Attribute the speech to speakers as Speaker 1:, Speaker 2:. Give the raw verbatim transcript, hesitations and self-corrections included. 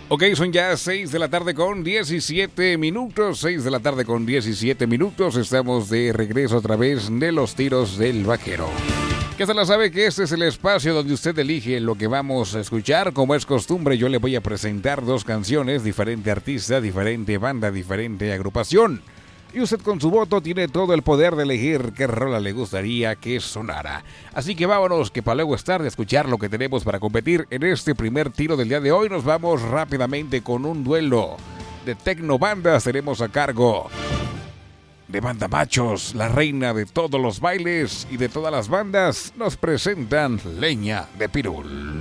Speaker 1: Ok, son ya seis de la tarde con diecisiete minutos, seis de la tarde con diecisiete minutos, estamos de regreso a través de los tiros del vaquero. Ya se la sabe que este es el espacio donde usted elige lo que vamos a escuchar. Como es costumbre, yo le voy a presentar dos canciones, diferente artista, diferente banda, diferente agrupación. Y usted con su voto tiene todo el poder de elegir qué rola le gustaría que sonara. Así que vámonos, que para luego estar de escuchar lo que tenemos para competir en este primer tiro del día de hoy, nos vamos rápidamente con un duelo de tecnobandas. Tenemos a cargo de Banda Machos, la reina de todos los bailes y de todas las bandas, nos presentan Leña de Pirul.